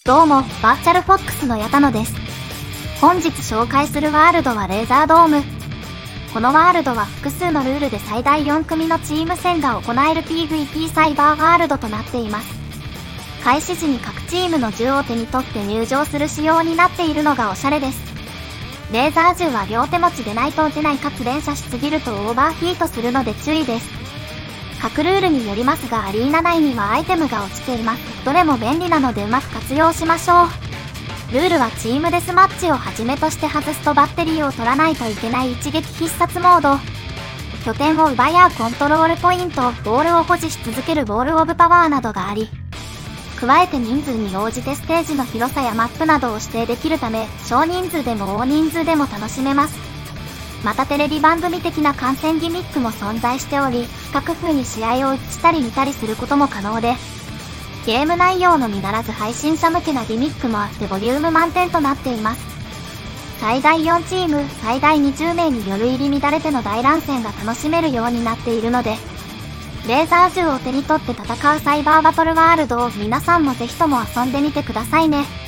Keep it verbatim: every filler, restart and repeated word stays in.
どうも、バーチャルフォックスの矢田野です。本日紹介するワールドはレーザードーム。このワールドは複数のルールで最大よん組のチーム戦が行える ピーブイピー サイバーワールドとなっています。開始時に各チームの銃を手に取って入場する仕様になっているのがおしゃれです。レーザー銃は両手持ちでないと撃てないかつ連射しすぎるとオーバーヒートするので注意です。各ルールによりますがアリーナ内にはアイテムが落ちています。どれも便利なのでうまく活用しましょう。ルールはチームデスマッチをはじめとして外すとバッテリーを取らないといけない一撃必殺モード。拠点を奪い合うコントロールポイント、ボールを保持し続けるボールオブパワーなどがあり、加えて人数に応じてステージの広さやマップなどを指定できるため、少人数でも大人数でも楽しめます。またテレビ番組的な観戦ギミックも存在しており、比較風に試合を映したり見たりすることも可能で、ゲーム内容のみならず配信者向けなギミックもあってボリューム満点となっています。最大よんチーム、最大にじゅう名による入り乱れての大乱戦が楽しめるようになっているので、レーザー銃を手に取って戦うサイバーバトルワールドを皆さんもぜひとも遊んでみてくださいね。